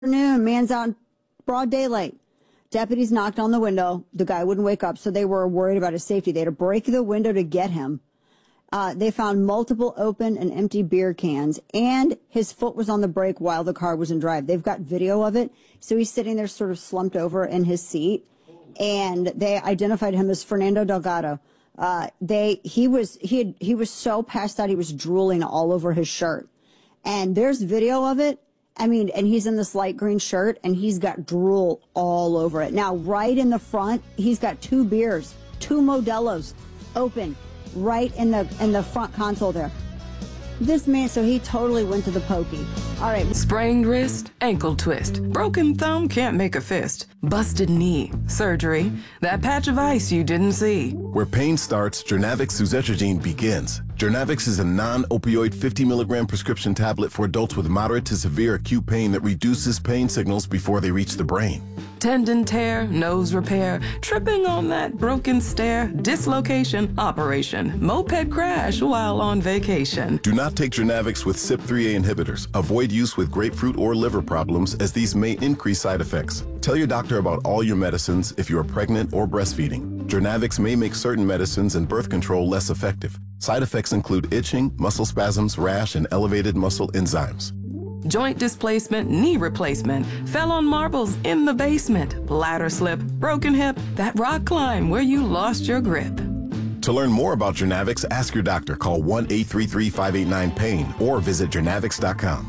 Afternoon, man's out in broad daylight. Deputies knocked on the window. The guy wouldn't wake up, so they were worried about his safety. They had to break the window to get him. They found multiple open and empty beer cans, and his foot was on the brake while the car was in drive. They've got video of it. So he's sitting there sort of slumped over in his seat, and they identified him as Fernando Delgado. He was so passed out, he was drooling all over his shirt. And there's video of it. I mean, and he's in this light green shirt, and he's got drool all over it. Now, right in the front, he's got two beers, two Modelo's open right in the front console there. This man, so he totally went to the pokey. All right. Sprained wrist, ankle twist, broken thumb, can't make a fist, busted knee, surgery, that patch of ice you didn't see. Where pain starts, Jernavix suzetrigine begins. Jernavix is a non-opioid 50 milligram prescription tablet for adults with moderate to severe acute pain that reduces pain signals before they reach the brain. Tendon tear, nose repair, tripping on that broken stair, dislocation, operation, moped crash while on vacation. Do not take Jernavix with CYP3A inhibitors. Avoid use with grapefruit or liver problems, as these may increase side effects. Tell your doctor about all your medicines if you are pregnant or breastfeeding. Jernavix may make certain medicines and birth control less effective. Side effects include itching, muscle spasms, rash, and elevated muscle enzymes. Joint displacement, knee replacement, fell on marbles in the basement, ladder slip, broken hip, that rock climb where you lost your grip. To learn more about Jernavix, ask your doctor. Call 1-833-589-PAIN or visit jernavix.com.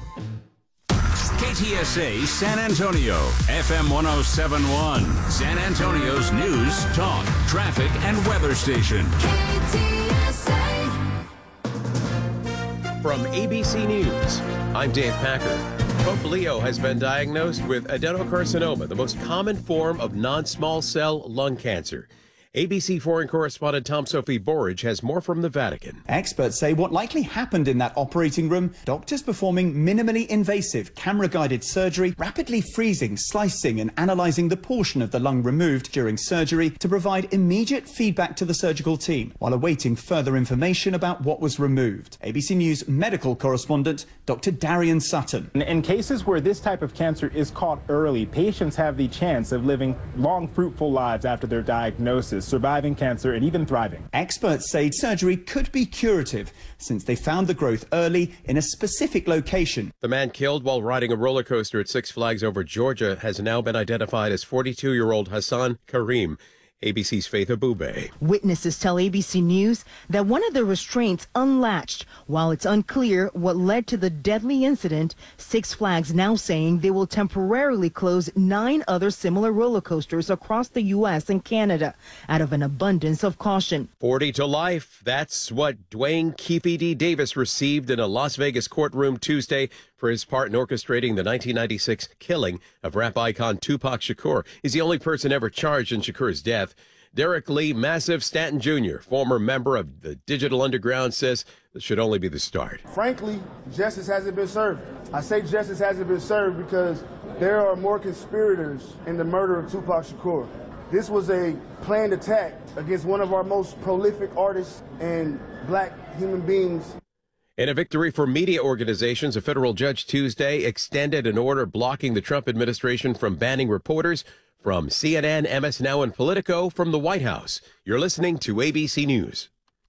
KTSA San Antonio, FM 1071, San Antonio's news, talk, traffic, and weather station. KTSA. From ABC News, I'm Dave Packer. Pope Leo has been diagnosed with adenocarcinoma, the most common form of non-small cell lung cancer. ABC foreign correspondent Tom Sophie Borage has more from the Vatican. Experts say what likely happened in that operating room, doctors performing minimally invasive camera-guided surgery, rapidly freezing, slicing and analysing the portion of the lung removed during surgery to provide immediate feedback to the surgical team while awaiting further information about what was removed. ABC News medical correspondent Dr. Darian Sutton. In cases where this type of cancer is caught early, patients have the chance of living long, fruitful lives after their diagnosis, surviving cancer and even thriving. Experts say surgery could be curative since they found the growth early in a specific location. The man killed while riding a roller coaster at Six Flags over Georgia has now been identified as 42-year-old Hassan Karim. ABC's Faith Abube. Witnesses tell ABC News that one of the restraints unlatched. While it's unclear what led to the deadly incident, Six Flags now saying they will temporarily close 9 other similar roller coasters across the U.S. and Canada out of an abundance of caution. 40 to life. That's what Dwayne Keefe D. Davis received in a Las Vegas courtroom Tuesday for his part in orchestrating the 1996 killing of rap icon Tupac Shakur. He's the only person ever charged in Shakur's death. Derek Lee Massive Stanton Jr., former member of the Digital Underground, says this should only be the start. Frankly, justice hasn't been served. I say justice hasn't been served because there are more conspirators in the murder of Tupac Shakur. This was a planned attack against one of our most prolific artists and black human beings. In a victory for media organizations, a federal judge Tuesday extended an order blocking the Trump administration from banning reporters from CNN, MS Now, and Politico from the White House. You're listening to ABC News.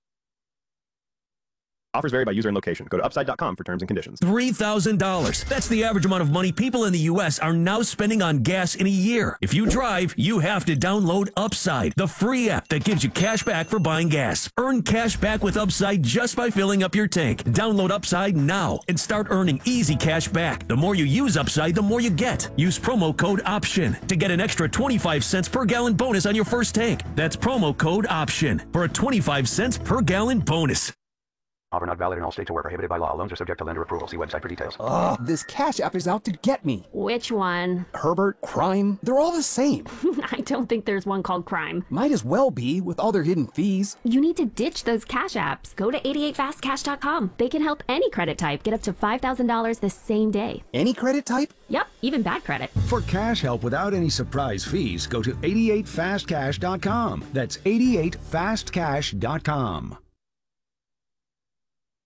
Offers vary by user and location. Go to upside.com for terms and conditions. $3,000. That's the average amount of money people in the U.S. are now spending on gas in a year. If you drive, you have to download Upside, the free app that gives you cash back for buying gas. Earn cash back with Upside just by filling up your tank. Download Upside now and start earning easy cash back. The more you use Upside, the more you get. Use promo code OPTION to get an extra 25 cents per gallon bonus on your first tank. That's promo code OPTION for a 25 cents per gallon bonus. Offer not valid in all states or where prohibited by law. Loans are subject to lender approval. See website for details. Ugh, this Cash App is out to get me. Which one? Herbert, Crime, they're all the same. I don't think there's one called Crime. Might as well be with all their hidden fees. You need to ditch those Cash Apps. Go to 88fastcash.com. They can help any credit type get up to $5,000 the same day. Any credit type? Yep, even bad credit. For cash help without any surprise fees, go to 88fastcash.com. That's 88fastcash.com.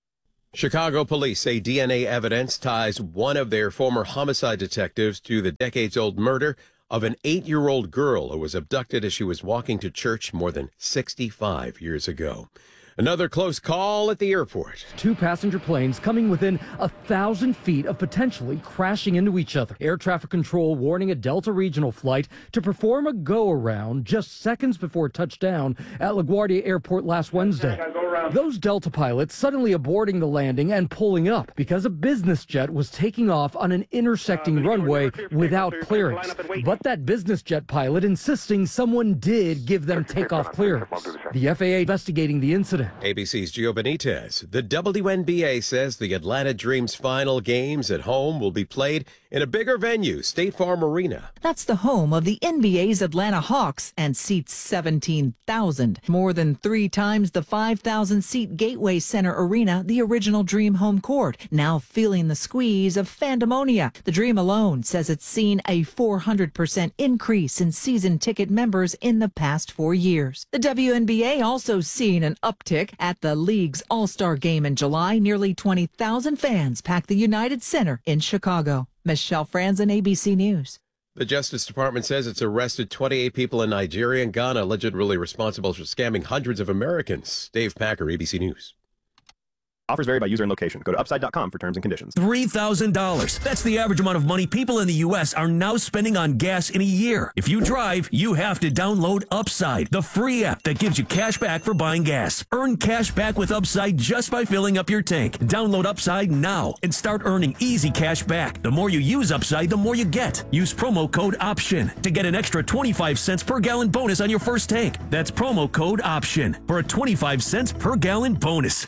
Chicago police say DNA evidence ties one of their former homicide detectives to the decades-old murder of an 8-year-old girl who was abducted as she was walking to church more than 65 years ago. Another close call at the airport. 2 passenger planes coming within 1,000 feet of potentially crashing into each other. Air traffic control warning a Delta regional flight to perform a go-around just seconds before touchdown at LaGuardia Airport last Wednesday. Those Delta pilots suddenly aborting the landing and pulling up because a business jet was taking off on an intersecting runway without clearance. But that business jet pilot insisting someone did give them takeoff clearance. The FAA investigating the incident. ABC's Gio Benitez. The WNBA says the Atlanta Dreams final games at home will be played in a bigger venue, State Farm Arena. That's the home of the NBA's Atlanta Hawks and seats 17,000, more than 3 times the 5,000-seat Gateway Center Arena, the original Dream home court, now feeling the squeeze of fandemonia. The Dream alone says it's seen a 400% increase in season ticket members in the past 4 years. The WNBA also seen an uptick at the league's All-Star game in July. Nearly 20,000 fans packed the United Center in Chicago. Michelle Franzen, ABC News. The Justice Department says it's arrested 28 people in Nigeria and Ghana allegedly responsible for scamming hundreds of Americans. Dave Packer, ABC News. Offers vary by user and location. Go to upside.com for terms and conditions. $3,000. That's the average amount of money people in the U.S. are now spending on gas in a year. If you drive, you have to download Upside, the free app that gives you cash back for buying gas. Earn cash back with Upside just by filling up your tank. Download Upside now and start earning easy cash back. The more you use Upside, the more you get. Use promo code OPTION to get an extra 25 cents per gallon bonus on your first tank. That's promo code OPTION for a 25 cents per gallon bonus.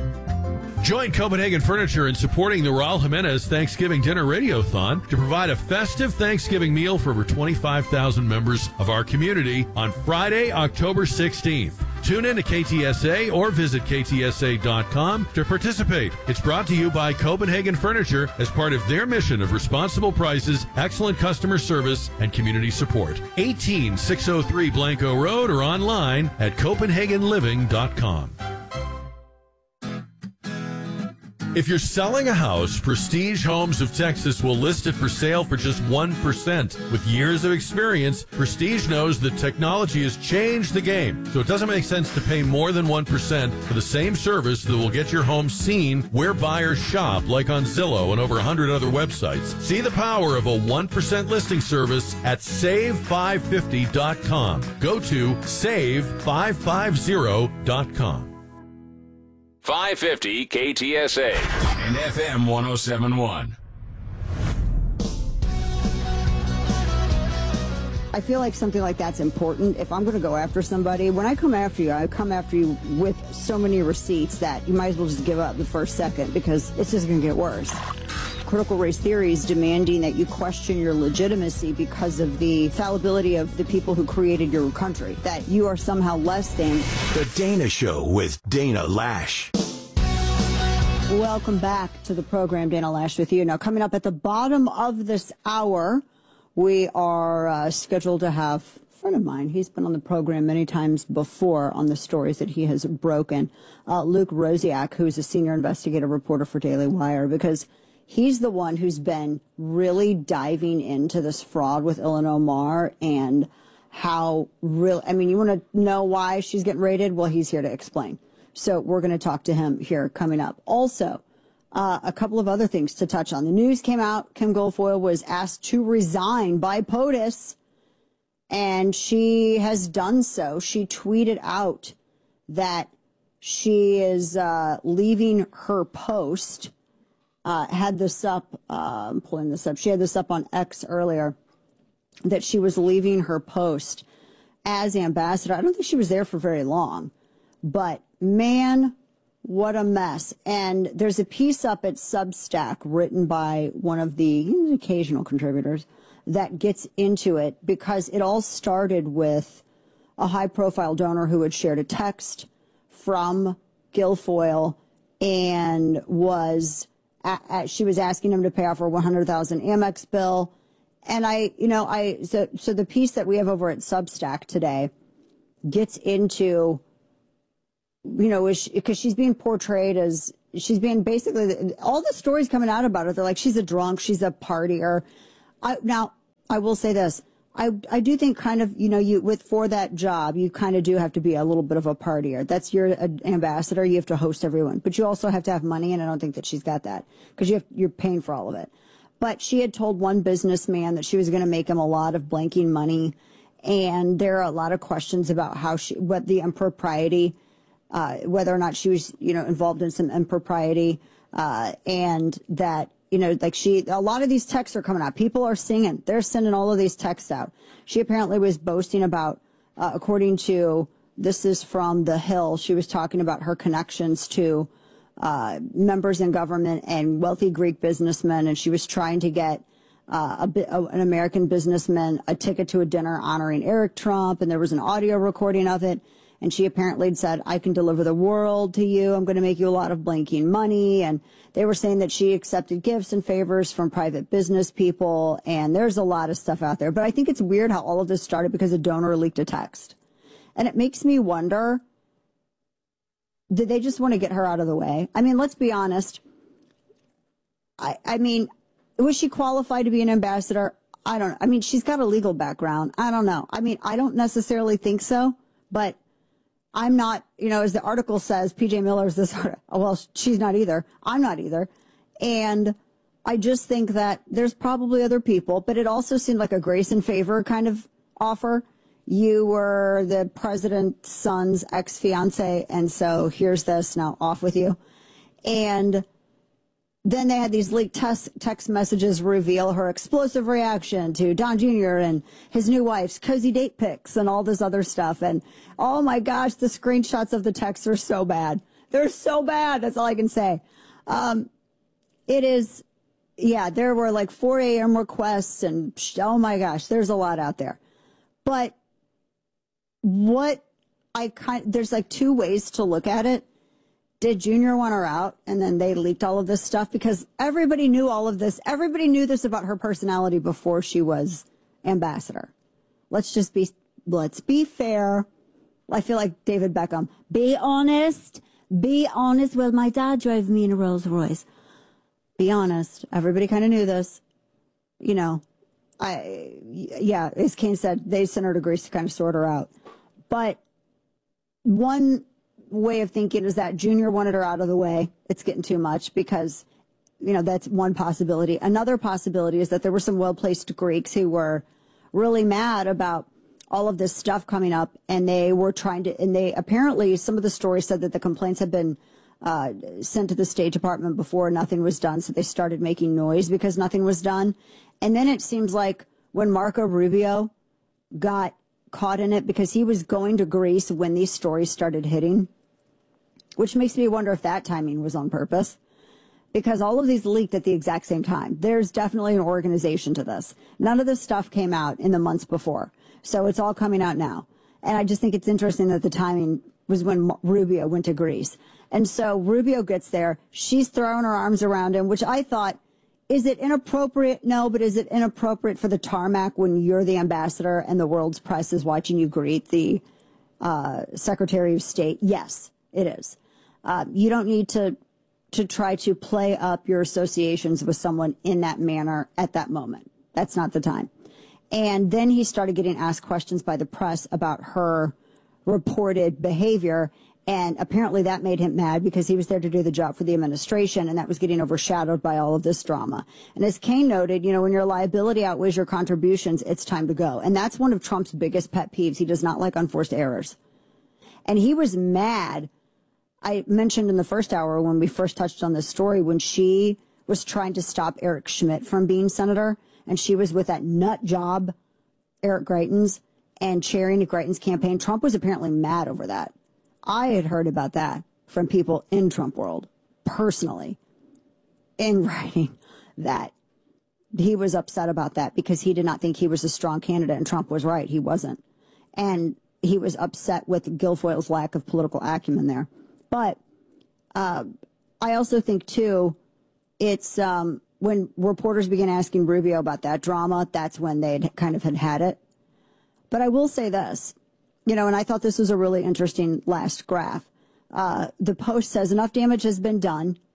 Join Copenhagen Furniture in supporting the Raul Jimenez Thanksgiving Dinner Radiothon to provide a festive Thanksgiving meal for over 25,000 members of our community on Friday, October 16th. Tune in to KTSA or visit ktsa.com to participate. It's brought to you by Copenhagen Furniture as part of their mission of responsible prices, excellent customer service, and community support. 18603 Blanco Road or online at copenhagenliving.com. If you're selling a house, Prestige Homes of Texas will list it for sale for just 1%. With years of experience, Prestige knows that technology has changed the game, so it doesn't make sense to pay more than 1% for the same service that will get your home seen where buyers shop, like on Zillow and over 100 other websites. See the power of a 1% listing service at save550.com. Go to save550.com. 550 KTSA and FM 1071. I feel like something like that's important. If I'm going to go after somebody, when I come after you, I come after you with so many receipts that you might as well just give up the first second because it's just going to get worse. Critical race theory is demanding that you question your legitimacy because of the fallibility of the people who created your country, that you are somehow less than. The Dana Show with Dana Lash. Welcome back to the program, Dana Lash with you. Now, coming up at the bottom of this hour, we are scheduled to have a friend of mine. He's been on the program many times before on the stories that he has broken. Luke Rosiak, who's a senior investigative reporter for Daily Wire, because he's the one who's been really diving into this fraud with Ilhan Omar and how real. I mean, you want to know why she's getting raided? Well, he's here to explain. So we're going to talk to him here coming up. Also, a couple of other things to touch on. The news came out. Kim Guilfoyle was asked to resign by POTUS, and she has done so. She tweeted out that she is leaving her post. Had this up, I'm pulling this up. She had this up on X earlier, that she was leaving her post as ambassador. I don't think she was there for very long, but man, what a mess. And there's a piece up at Substack written by one of the occasional contributors that gets into it because it all started with a high profile donor who had shared a text from Guilfoyle and she was asking him to pay off her $100,000 Amex bill. And so the piece that we have over at Substack today gets into, because she's being portrayed as she's being basically, all the stories coming out about her, they're like, she's a drunk, she's a partier. Now, I will say this. I do think kind of, for that job, you kind of do have to be a little bit of a partier. That's your ambassador. You have to host everyone, but you also have to have money. And I don't think that she's got that because you're paying for all of it. But she had told one businessman that she was going to make him a lot of blanking money. And there are a lot of questions about what the impropriety, whether or not she was, involved in some impropriety, and that, a lot of these texts are coming out. People are singing. They're sending all of these texts out. She apparently was boasting about, according to, this is from The Hill, she was talking about her connections to members in government and wealthy Greek businessmen, and she was trying to get an American businessman a ticket to a dinner honoring Eric Trump, and there was an audio recording of it. And she apparently had said, I can deliver the world to you. I'm going to make you a lot of blanking money. And they were saying that she accepted gifts and favors from private business people. And there's a lot of stuff out there. But I think it's weird how all of this started because a donor leaked a text. And it makes me wonder, did they just want to get her out of the way? I mean, let's be honest. I mean, was she qualified to be an ambassador? I don't know. I mean, she's got a legal background. I don't know. I mean, I don't necessarily think so, but I'm not, as the article says, PJ Miller's this, well, she's not either. I'm not either. And I just think that there's probably other people, but it also seemed like a grace and favor kind of offer. You were the president's son's ex-fiance, and so here's this, now off with you. And then they had these leaked text messages reveal her explosive reaction to Don Jr. and his new wife's cozy date pics and all this other stuff. And oh my gosh, the screenshots of the texts are so bad. They're so bad. That's all I can say. It is, there were like 4 a.m. requests and oh my gosh, there's a lot out there. But there's like two ways to look at it. Did Junior want her out and then they leaked all of this stuff? Because everybody knew all of this. Everybody knew this about her personality before she was ambassador. Let's be fair. I feel like David Beckham. Be honest. Be honest. Well, my dad drove me in a Rolls Royce. Be honest. Everybody kind of knew this. As Kane said, they sent her to Greece to kind of sort her out. But one way of thinking is that Junior wanted her out of the way. It's getting too much because, that's one possibility. Another possibility is that there were some well-placed Greeks who were really mad about all of this stuff coming up, and they were apparently, some of the stories said that the complaints had been sent to the State Department before nothing was done, so they started making noise because nothing was done. And then it seems like when Marco Rubio got caught in it, because he was going to Greece when these stories started hitting, which makes me wonder if that timing was on purpose, because all of these leaked at the exact same time. There's definitely an organization to this. None of this stuff came out in the months before, so it's all coming out now. And I just think it's interesting that the timing was when Rubio went to Greece. And so Rubio gets there. She's throwing her arms around him, which I thought, is it inappropriate? No, but is it inappropriate for the tarmac when you're the ambassador and the world's press is watching you greet the Secretary of State? Yes, it is. You don't need to try to play up your associations with someone in that manner at that moment. That's not the time. And then he started getting asked questions by the press about her reported behavior. And apparently that made him mad because he was there to do the job for the administration, and that was getting overshadowed by all of this drama. And as Kane noted, when your liability outweighs your contributions, it's time to go. And that's one of Trump's biggest pet peeves. He does not like unforced errors. And he was mad. I mentioned in the first hour when we first touched on this story, when she was trying to stop Eric Schmidt from being senator, and she was with that nut job, Eric Greitens, and chairing Greitens' campaign. Trump was apparently mad over that. I had heard about that from people in Trump world, personally, in writing, that he was upset about that because he did not think he was a strong candidate, and Trump was right. He wasn't. And he was upset with Guilfoyle's lack of political acumen there. But I also think, too, it's when reporters began asking Rubio about that drama, that's when they had it. But I will say this, and I thought this was a really interesting last graph. The Post says enough damage has been done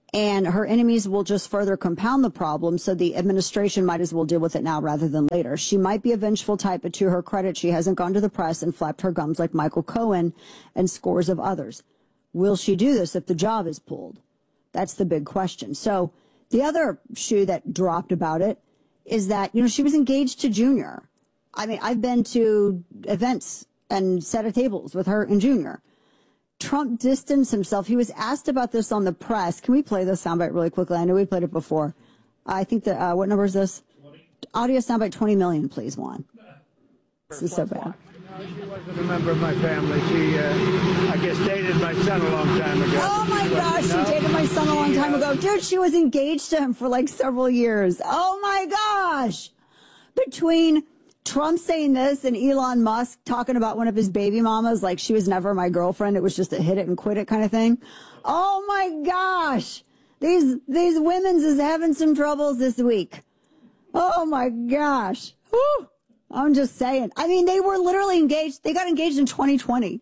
And her enemies will just further compound the problem, so the administration might as well deal with it now rather than later. She might be a vengeful type, but to her credit, she hasn't gone to the press and flapped her gums like Michael Cohen and scores of others. Will she do this if the job is pulled? That's the big question. So the other shoe that dropped about it is that, she was engaged to Junior. I mean, I've been to events and set of tables with her and Junior. Trump distanced himself. He was asked about this on the press. Can we play this soundbite really quickly? I know we played it before. I think that, what number is this? 20. Audio soundbite 20 million, please, Juan. This is so bad. No, she wasn't a member of my family. She, I guess, dated my son a long time ago. Oh, my gosh, she dated my son a long time ago. Dude, she was engaged to him for like several years. Oh, my gosh. Between Trump saying this and Elon Musk talking about one of his baby mamas like she was never my girlfriend. It was just a hit it and quit it kind of thing. Oh, my gosh. These women's is having some troubles this week. Oh, my gosh. Whew. I'm just saying. I mean, they were literally engaged. They got engaged in 2020.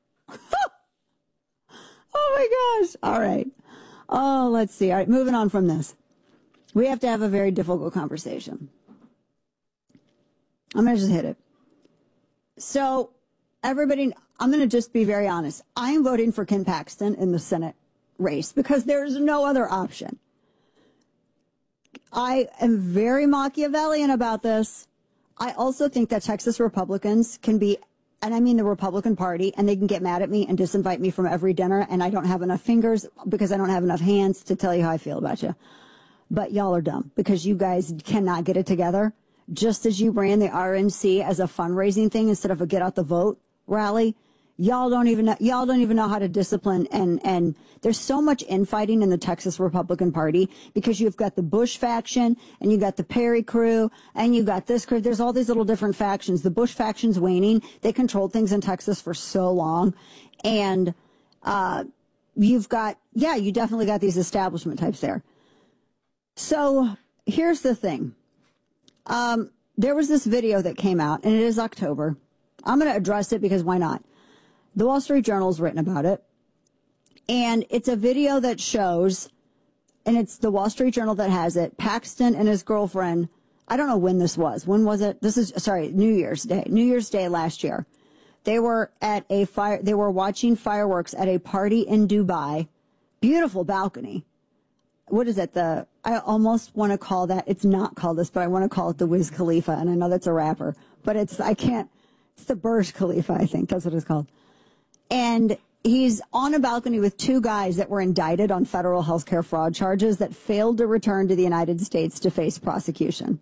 Oh, my gosh. All right. Oh, let's see. All right, moving on from this. We have to have a very difficult conversation. I'm going to just hit it. So, everybody, I'm going to just be very honest. I am voting for Ken Paxton in the Senate race because there's no other option. I am very Machiavellian about this. I also think that Texas Republicans can be, and I mean the Republican Party, and they can get mad at me and disinvite me from every dinner, and I don't have enough fingers because I don't have enough hands to tell you how I feel about you. But y'all are dumb because you guys cannot get it together. Just as you ran the RNC as a fundraising thing instead of a get out the vote rally, y'all don't even know how to discipline. And there's so much infighting in the Texas Republican Party because you've got the Bush faction and you got the Perry crew and you got this crew. There's all these little different factions. The Bush faction's waning. They controlled things in Texas for so long. And, you definitely got these establishment types there. So here's the thing. There was this video that came out, and it is October. I'm going to address it because why not? The Wall Street Journal's written about it. And it's a video that shows, and it's the Wall Street Journal that has it, Paxton and his girlfriend. I don't know when this was. When was it? New Year's Day. New Year's Day last year. They were at they were watching fireworks at a party in Dubai. Beautiful balcony. What is it? I almost want to call that, it's not called this, but I want to call it the Wiz Khalifa, and I know that's a rapper, but it's the Burj Khalifa, I think, that's what it's called. And he's on a balcony with two guys that were indicted on federal healthcare fraud charges that failed to return to the United States to face prosecution.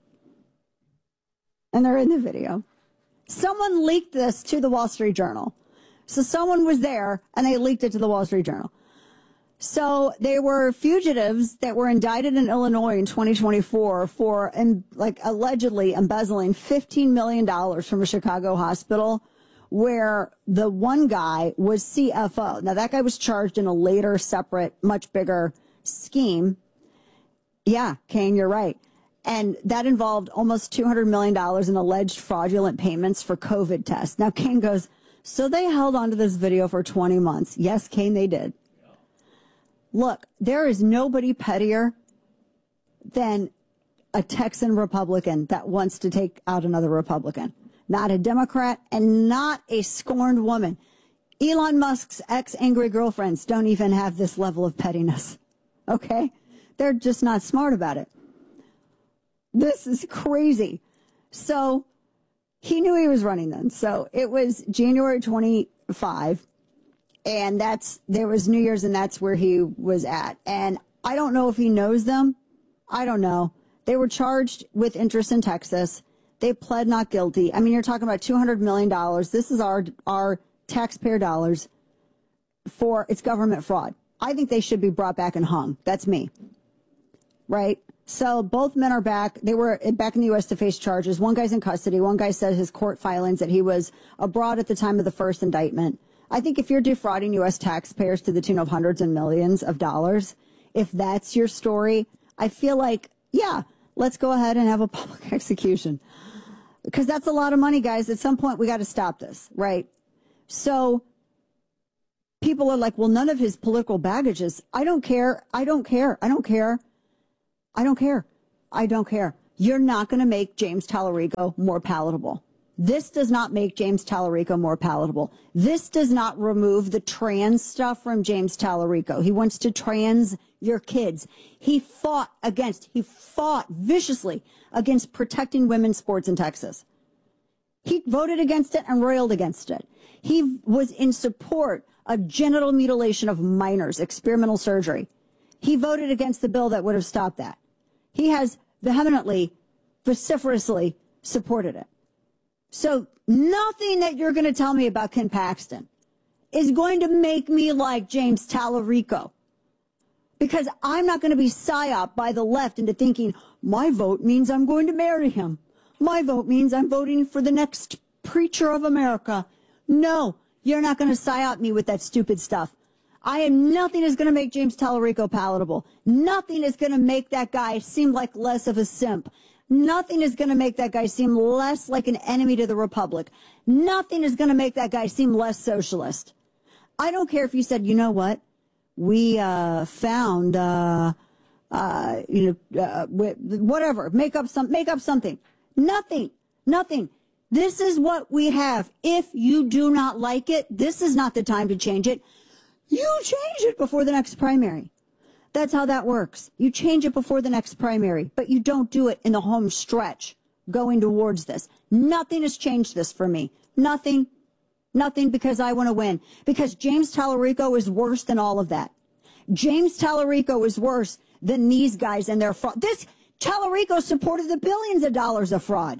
And they're in the video. Someone leaked this to the Wall Street Journal. So someone was there, and they leaked it to the Wall Street Journal. So they were fugitives that were indicted in Illinois in 2024 for allegedly embezzling $15 million from a Chicago hospital where the one guy was CFO. Now that guy was charged in a later, separate, much bigger scheme. Yeah, Kane, you're right. And that involved almost $200 million in alleged fraudulent payments for COVID tests. Now Kane goes, so they held onto this video for 20 months. Yes, Kane, they did. Look, there is nobody pettier than a Texan Republican that wants to take out another Republican. Not a Democrat and not a scorned woman. Elon Musk's ex-angry girlfriends don't even have this level of pettiness. Okay? They're just not smart about it. This is crazy. So he knew he was running then. So it was January 25. And there was New Year's, and that's where he was at. And I don't know if he knows them. I don't know. They were charged with interest in Texas. They pled not guilty. I mean, you're talking about $200 million. This is our taxpayer dollars for its government fraud. I think they should be brought back and hung. That's me. Right? So both men are back. They were back in the U.S. to face charges. One guy's in custody. One guy said his court filings that he was abroad at the time of the first indictment. I think if you're defrauding U.S. taxpayers to the tune of hundreds and millions of dollars, if that's your story, I feel like, yeah, let's go ahead and have a public execution. Because that's a lot of money, guys. At some point, we got to stop this, right? So people are like, well, none of his political baggage is. I don't care. You're not going to make James Tallarico more palatable. This does not make James Tallarico more palatable. This does not remove the trans stuff from James Tallarico. He wants to trans your kids. He fought viciously against protecting women's sports in Texas. He voted against it and railed against it. He was in support of genital mutilation of minors, experimental surgery. He voted against the bill that would have stopped that. He has vehemently, vociferously supported it. So nothing that you're going to tell me about Ken Paxton is going to make me like James Tallarico, because I'm not going to be psyoped by the left into thinking my vote means I'm going to marry him. My vote means I'm voting for the next preacher of America. No, you're not going to psyop me with that stupid stuff. Nothing is going to make James Tallarico palatable. Nothing is going to make that guy seem like less of a simp. Nothing is going to make that guy seem less like an enemy to the Republic. Nothing is going to make that guy seem less socialist. I don't care if you said, you know what, we found, whatever, make up something. Nothing. This is what we have. If you do not like it, this is not the time to change it. You change it before the next primary. That's how that works. You change it before the next primary, but you don't do it in the home stretch going towards this. Nothing has changed this for me. Nothing, because I want to win. Because James Tallarico is worse than all of that. James Tallarico is worse than these guys and their fraud. This Tallarico supported the billions of dollars of fraud.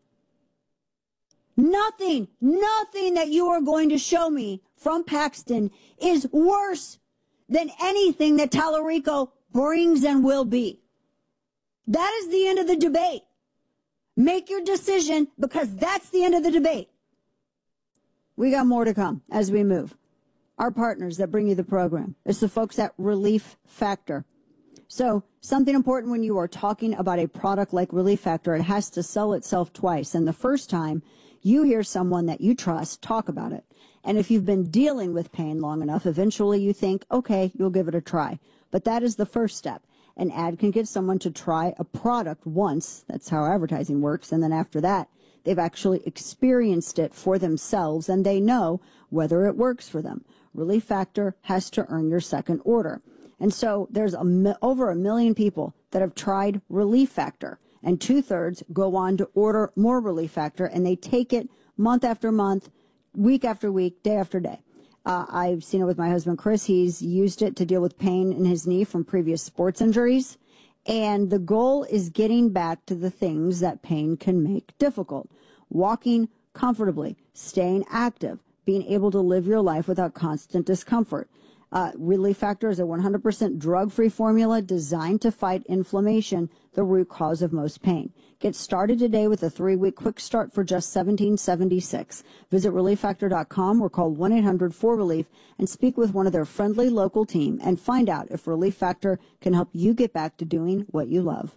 Nothing that you are going to show me from Paxton is worse than anything that Tallarico brings and will be. That is the end of the debate. Make your decision, because that's the end of the debate. We got more to come as we move. Our partners that bring you the program. It's the folks at Relief Factor. So something important when you are talking about a product like Relief Factor, it has to sell itself twice. And the first time you hear someone that you trust talk about it. And if you've been dealing with pain long enough, eventually you think, okay, you'll give it a try. But that is the first step. An ad can get someone to try a product once. That's how advertising works. And then after that, they've actually experienced it for themselves and they know whether it works for them. Relief Factor has to earn your second order. And so there's over 1 million people that have tried Relief Factor, and 2/3 go on to order more Relief Factor, and they take it month after month, week after week, day after day. I've seen it with my husband, Chris. He's used it to deal with pain in his knee from previous sports injuries. And the goal is getting back to the things that pain can make difficult. Walking comfortably, staying active, being able to live your life without constant discomfort. Relief Factor is a 100% drug-free formula designed to fight inflammation, the root cause of most pain. Get started today with a 3-week quick start for just $17.76. Visit ReliefFactor.com or call 1-800-4RELIEF and speak with one of their friendly local team and find out if Relief Factor can help you get back to doing what you love.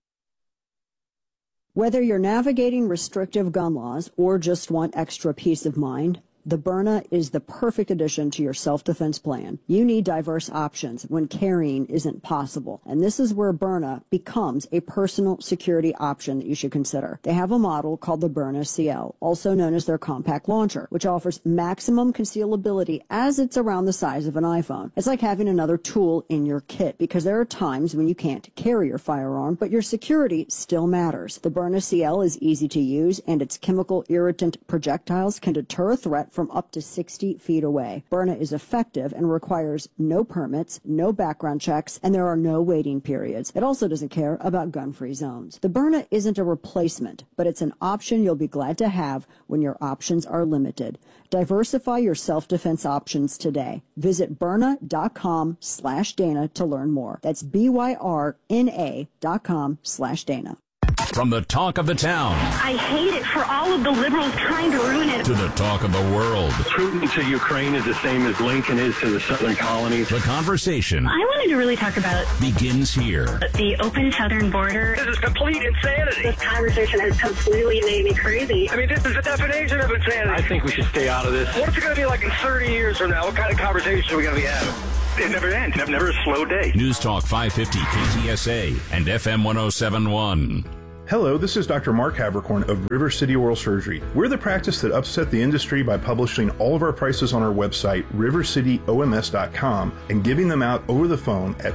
Whether you're navigating restrictive gun laws or just want extra peace of mind, the Byrna is the perfect addition to your self-defense plan. You need diverse options when carrying isn't possible. And this is where Byrna becomes a personal security option that you should consider. They have a model called the Byrna CL, also known as their compact launcher, which offers maximum concealability as it's around the size of an iPhone. It's like having another tool in your kit, because there are times when you can't carry your firearm, but your security still matters. The Byrna CL is easy to use, and its chemical irritant projectiles can deter a threat from up to 60 feet away. Byrna is effective and requires no permits, no background checks, and there are no waiting periods. It also doesn't care about gun-free zones. The Byrna isn't a replacement, but it's an option you'll be glad to have when your options are limited. Diversify your self-defense options today. Visit Byrna.com/Dana to learn more. That's BYRNA.com/Dana. From the talk of the town I hate it for all of the liberals trying to ruin it. to the talk of the world, Putin to Ukraine is the same as Lincoln is to the southern colonies. the conversation I wanted to really talk about begins here. the open southern border. This is complete insanity. This conversation has completely made me crazy. I mean, this is the definition of insanity. I think we should stay out of this. What's it going to be like in 30 years from now? What kind of conversation are we going to be having? It never ends. Never a slow day. News Talk 550 KTSA and FM 1071. Hello, this is Dr. Mark Havercorn of River City Oral Surgery. We're the practice that upset the industry by publishing all of our prices on our website, rivercityoms.com, and giving them out over the phone at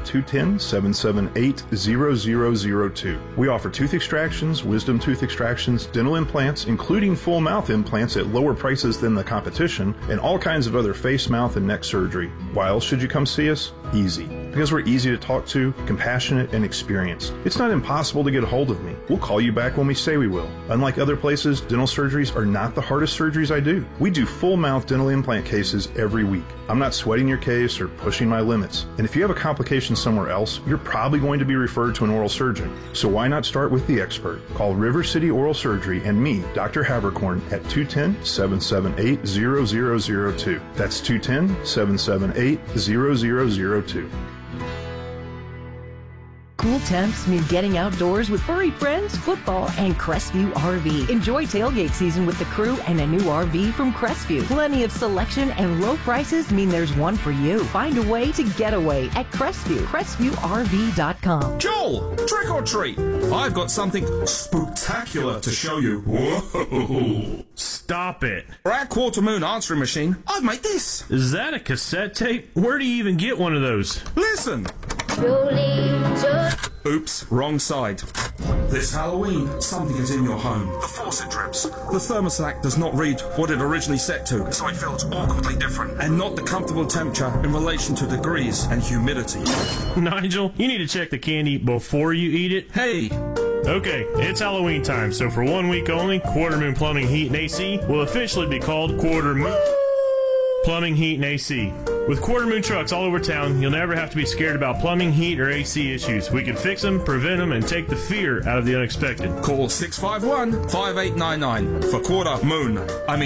210-778-0002. We offer tooth extractions, wisdom tooth extractions, dental implants, including full mouth implants at lower prices than the competition, and all kinds of other face, mouth, and neck surgery. Why else should you come see us? Easy. Because we're easy to talk to, compassionate, and experienced. It's not impossible to get a hold of me. We'll call you back when we say we will. Unlike other places, dental surgeries are not the hardest surgeries I do. We do full mouth dental implant cases every week. I'm not sweating your case or pushing my limits. And if you have a complication somewhere else, you're probably going to be referred to an oral surgeon. So why not start with the expert? Call River City Oral Surgery and me, Dr. Havercorn, at 210-778-0002. That's 210-778-0002. Cool temps mean getting outdoors with furry friends, football, and Crestview RV. Enjoy tailgate season with the crew and a new RV from Crestview. Plenty of selection and low prices mean there's one for you. Find a way to get away at Crestview. CrestviewRV.com. Joel, trick or treat. I've got something spooktacular to show you. Whoa. Stop it. For our quarter moon answering machine, I've made this. Is that a cassette tape? Where do you even get one of those? Listen. Oops, wrong side. This Halloween, something is in your home. The faucet drips. The thermostat does not read what it originally set to, so it feels awkwardly different, and not the comfortable temperature in relation to degrees and humidity. Nigel, you need to check the candy before you eat it. Hey! Okay, it's Halloween time, so for 1 week only, Quarter Moon Plumbing, Heat, and AC will officially be called Quarter Moon Plumbing, Heat, and AC. With Quarter Moon trucks all over town, you'll never have to be scared about plumbing, heat, or AC issues. We can fix them, prevent them, and take the fear out of the unexpected. Call 651-5899 for Quarter Moon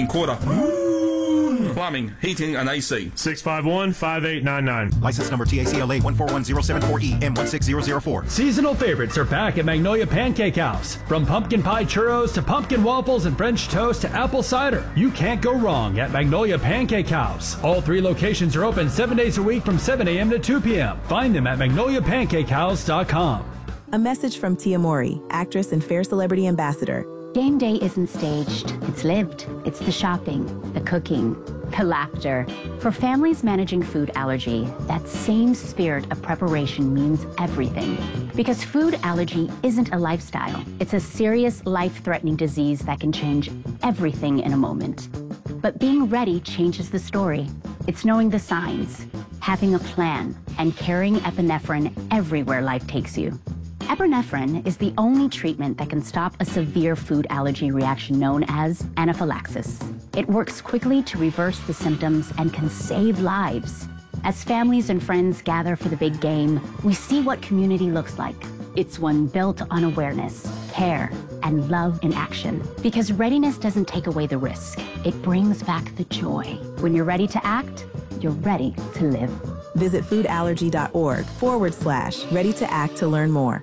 Plumbing, Heating, and AC. 651-5899. License number TACLA 141074E M16004. Seasonal favorites are back at Magnolia Pancake House. From pumpkin pie churros to pumpkin waffles and French toast to apple cider, you can't go wrong at Magnolia Pancake House. All 3 locations are open 7 days a week from 7 a.m. to 2 p.m. Find them at magnoliapancakehouse.com. A message from Tia Mori, actress and Fair Celebrity Ambassador. Game day isn't staged, it's lived. It's the shopping, the cooking, the laughter. For families managing food allergy, that same spirit of preparation means everything. Because food allergy isn't a lifestyle. It's a serious, life-threatening disease that can change everything in a moment. But being ready changes the story. It's knowing the signs, having a plan, and carrying epinephrine everywhere life takes you. Epinephrine is the only treatment that can stop a severe food allergy reaction known as anaphylaxis. It works quickly to reverse the symptoms and can save lives. As families and friends gather for the big game, we see what community looks like. It's one built on awareness, care, and love in action. Because readiness doesn't take away the risk. It brings back the joy. When you're ready to act, you're ready to live. Visit foodallergy.org/ready to act to learn more.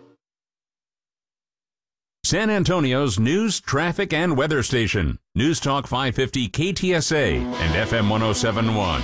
San Antonio's news, traffic, and weather station. News Talk 550 KTSA and FM 1071.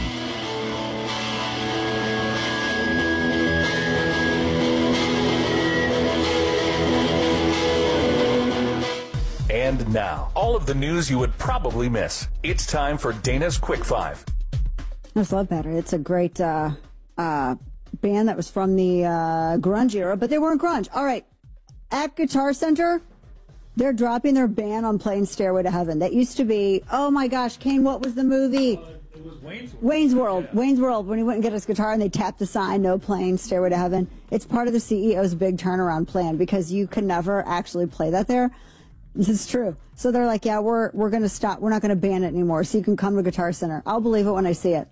And now, all of the news you would probably miss. It's time for Dana's Quick Five. I just love that. It's a great band that was from the grunge era, but they weren't grunge. All right. At Guitar Center, they're dropping their ban on playing Stairway to Heaven. That used to be, oh my gosh, Kane, what was the movie? It was Wayne's World. Wayne's World. Wayne's World, when he went and get his guitar and they tapped the sign, no playing Stairway to Heaven. It's part of the CEO's big turnaround plan because you can never actually play that there. This is true. So they're like, yeah, we're going to stop. We're not going to ban it anymore. So you can come to Guitar Center. I'll believe it when I see it.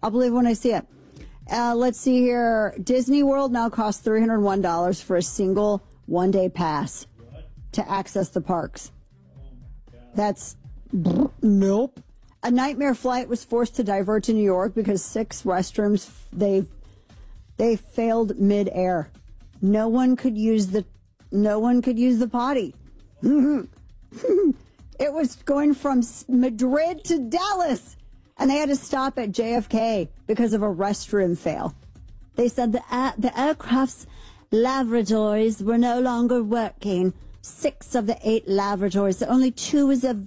Let's see here. Disney World now costs $301 for a single one-day pass. to access the parks. That's nope. A nightmare flight was forced to divert to New York because 6 restrooms they failed mid-air. No one could use the potty. It was going from Madrid to Dallas, and they had to stop at JFK because of a restroom fail. They said the aircraft's lavatories were no longer working. 6 of the 8 lavatories, only 2 was